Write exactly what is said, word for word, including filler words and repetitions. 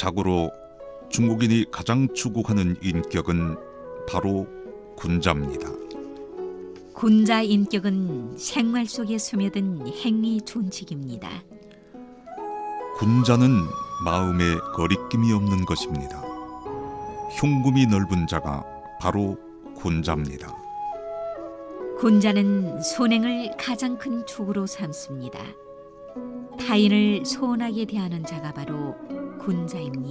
자고로 중국인이 가장 추구하는 인격은 바로 군자입니다. 군자 인격은 생활 속에 스며든 행위 존칙입니다. 군자는 마음에 거리낌이 없는 것입니다. 흉금이 넓은 자가 바로 군자입니다. 군자는 손행을 가장 큰 축으로 삼습니다. 타인을 소원하게 대하는 자가 바로 군자입니다.